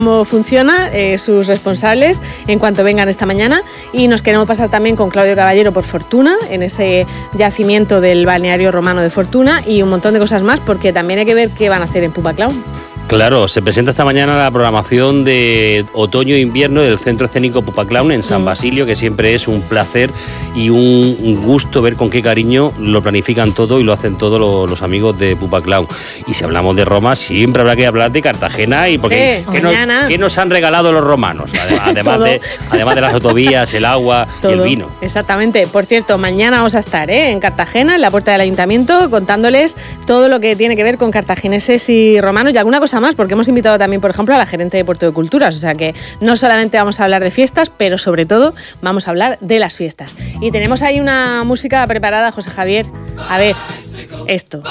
cómo funciona, sus responsables, en cuanto vengan esta mañana. Y nos queremos pasar también con Claudio Caballero por Fortuna, en ese yacimiento del balneario romano de Fortuna, y un montón de cosas más, porque también hay que ver qué van a hacer en Pupa Clown. Claro, se presenta esta mañana la programación de otoño e invierno del Centro Escénico Pupa Clown en San Basilio, que siempre es un placer y un gusto ver con qué cariño lo planifican todo y lo hacen todos los amigos de Pupa Clown. Y si hablamos de Roma, siempre habrá que hablar de Cartagena y porque ¿qué nos han regalado los romanos? Además de las autovías, el agua todo. Y el vino. Exactamente. Por cierto, mañana vamos a estar en Cartagena, en la puerta del ayuntamiento, contándoles todo lo que tiene que ver con cartagineses y romanos y alguna cosa más, porque hemos invitado también, por ejemplo, a la gerente de Puerto de Culturas, o sea que no solamente vamos a hablar de fiestas, pero sobre todo vamos a hablar de las fiestas. Y tenemos ahí una música preparada, José Javier. A ver, esto.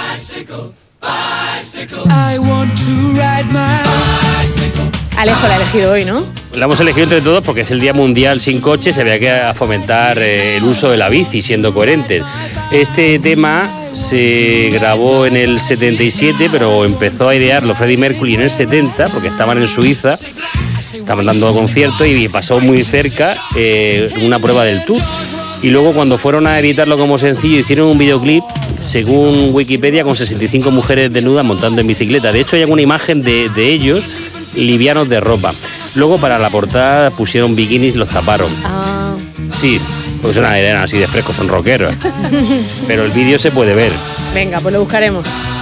Alejo la ha elegido hoy, ¿no? La hemos elegido entre todos porque es el Día Mundial sin coche, se había que fomentar el uso de la bici, siendo coherentes. Este tema se grabó en el 77, pero empezó a idearlo Freddie Mercury en el 70, porque estaban en Suiza, estaban dando conciertos y pasó muy cerca una prueba del Tour. Y luego cuando fueron a editarlo como sencillo, hicieron un videoclip, según Wikipedia, con 65 mujeres desnudas montando en bicicleta. De hecho, hay alguna imagen de ellos livianos de ropa. Luego para la portada pusieron bikinis, los taparon. Sí, porque eran así de frescos, son rockeros. Pero el vídeo se puede ver. Venga, pues lo buscaremos.